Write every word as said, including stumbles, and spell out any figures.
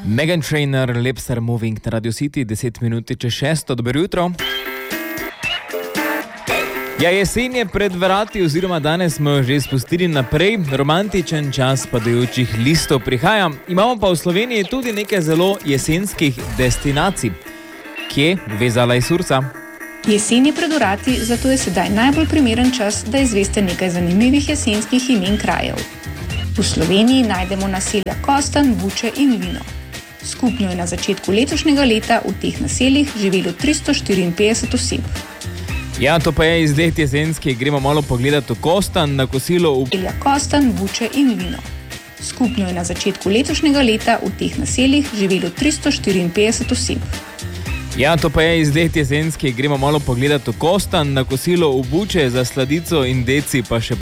Meghan Trainor, Lips Are Moving na Radio City, deset minut čez šesto, dobro jutro. Ja, jesen je pred vrati oziroma danes smo že spustili naprej, romantičen čas padajočih listov prihaja. Imamo pa v Sloveniji tudi nekaj zelo jesenskih destinacij. Kje? Vezala iz Surca. Jesen je pred vrati, zato je sedaj najbolj primeren čas, da izveste nekaj zanimivih jesenskih imen krajev. V Sloveniji najdemo naselja Kostanj, Buče in Vino. Skupno je na začetku letošnjega leta v teh naseljih živelo tristo štiriinpetdeset oseb. Ja, to pa je izlet jesenski. Gremo malo pogledati v Kostanj na kosilo v... Naselja Kostanj, Buče in Vino. Skupno je na začetku letošnjega leta v teh naseljih živelo tristo štiriinpetdeset oseb. Ja, to pa je izlet jesenski. Gremo malo pogledati v Kostanj na kosilo v Buče, za sladico in deci pa še